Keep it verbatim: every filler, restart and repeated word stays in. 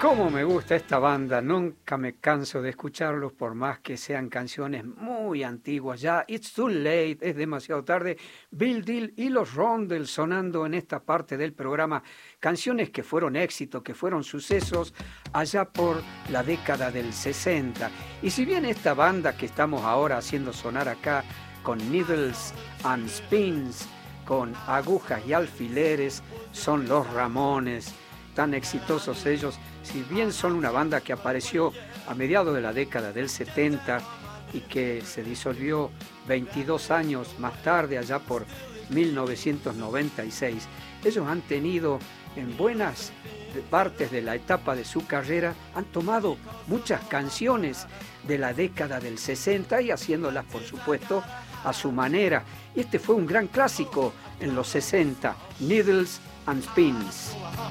Cómo me gusta esta banda, nunca me canso de escucharlos por más que sean canciones muy antiguas ya. It's Too Late, es demasiado tarde. Bill Deal y los Rondell sonando en esta parte del programa. Canciones que fueron éxito, que fueron sucesos allá por la década del sesenta. Y si bien esta banda que estamos ahora haciendo sonar acá con Needles and Spins, con agujas y alfileres, son los Ramones, tan exitosos ellos, si bien son una banda que apareció a mediados de la década del setenta y que se disolvió veintidós años más tarde, allá por mil novecientos noventa y seis, ellos han tenido en buenas partes de la etapa de su carrera, han tomado muchas canciones de la década del sesenta y haciéndolas, por supuesto, a su manera. Y este fue un gran clásico en los sesenta, Needles and Spins.